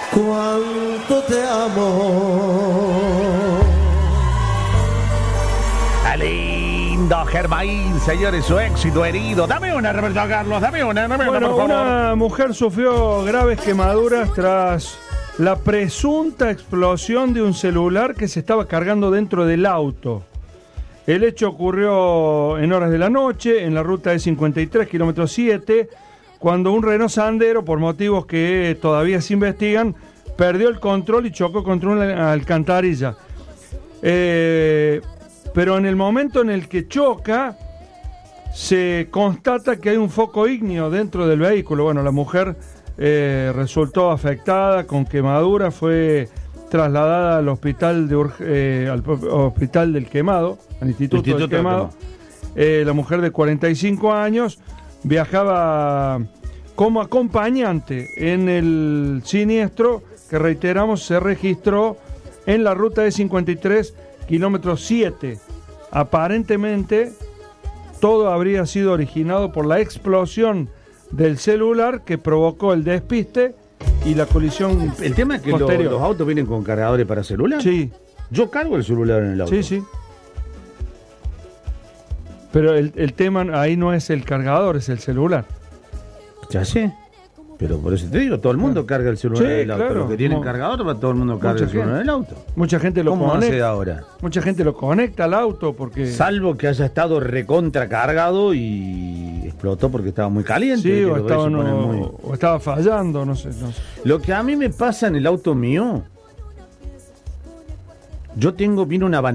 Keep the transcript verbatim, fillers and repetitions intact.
cuánto te amo. Lindo Germain, señores, su éxito herido. Dame una, Roberto Carlos, dame una, dame una, Bueno, por favor. una mujer sufrió graves quemaduras tras la presunta explosión de un celular que se estaba cargando dentro del auto. El hecho ocurrió en horas de la noche, en la ruta E cincuenta y tres, kilómetro siete, cuando un Renault Sandero, por motivos que todavía se investigan, perdió el control y chocó contra una alcantarilla. Eh... Pero en el momento en el que choca, se constata que hay un foco ígneo dentro del vehículo. Bueno, la mujer eh, resultó afectada con quemadura, fue trasladada al hospital, de Ur- eh, al hospital del Quemado, al Instituto, Instituto del del Quemado. Eh, la mujer de cuarenta y cinco años viajaba como acompañante en el siniestro que, reiteramos, se registró en la ruta E cincuenta y tres, kilómetro siete. Aparentemente todo habría sido originado por la explosión del celular que provocó el despiste y la colisión. El tema es que lo- posterior. los autos vienen con cargadores para celular. Sí, Yo cargo el celular en el auto. sí, sí. Pero el, el tema ahí no es el cargador, es el celular. Ya sé. Pero por eso te digo, todo el mundo carga el celular Sí, en el auto. claro. Los que tienen Como- cargador, va todo el mundo carga Mucha el celular gente. en el auto. Mucha gente lo ¿Cómo hace conecta. ahora? Mucha gente lo conecta al auto porque. Salvo que haya estado recontra cargado y explotó porque estaba muy caliente. Sí, que o los estaba, ves se ponen no- muy- o estaba fallando, no sé, no sé. Lo que a mí me pasa en el auto mío, yo tengo, vino una